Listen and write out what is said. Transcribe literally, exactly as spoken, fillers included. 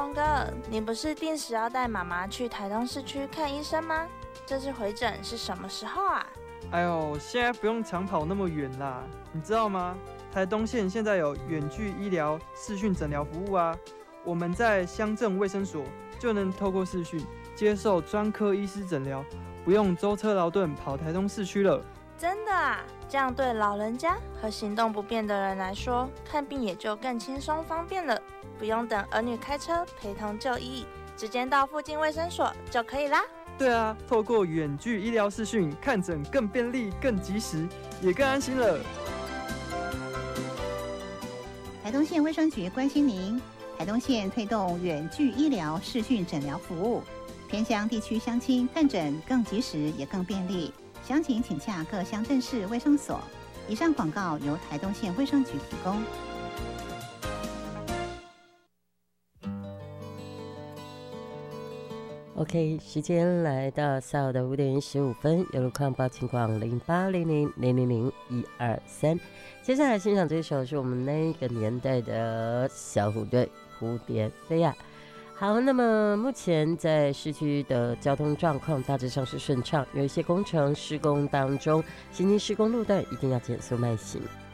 东哥，你不是定时要带妈妈去台东市区看医生吗？这次回诊是什么时候啊？ 哎呦，现在不用长跑那么远啦，你知道吗？台东县现在有远距医疗视讯诊疗服务啊，我们在乡镇卫生所就能透过视讯接受专科医师诊疗，不用舟车劳顿跑台东市区了。 真的啊？这样对老人家和行动不便的人来说，看病也就更轻松方便了，不用等儿女开车陪同就医，直接到附近卫生所就可以啦。 对啊，透过远距医疗视讯看诊更便利、更及时，也更安心了。 台东县卫生局关心您，台东县推动远距医疗视讯诊疗服务，偏乡地区乡亲看诊更及时也更便利。详情请洽各乡镇市卫生所。以上广告由台东县卫生局提供。 OK， 时间来到下午的五点十五分，有路况报情况零八零零零零零一二三。接下来欣赏这首是我们那个年代的小虎队《蝴蝶飞》啊。好，那么目前在市区的交通状况大致上是顺畅，有一些工程施工当中，行经施工路段一定要减速慢行。